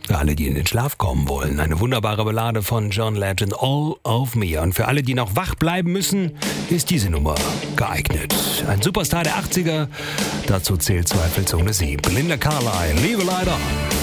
Für alle, die in den Schlaf kommen wollen, eine wunderbare Ballade von John Legend, All of Me. Und für alle, die noch wach bleiben müssen, ist diese Nummer geeignet. Ein Superstar der 80er, dazu zählt zweifelsohne sie, Belinda Carlisle, Liebe leider.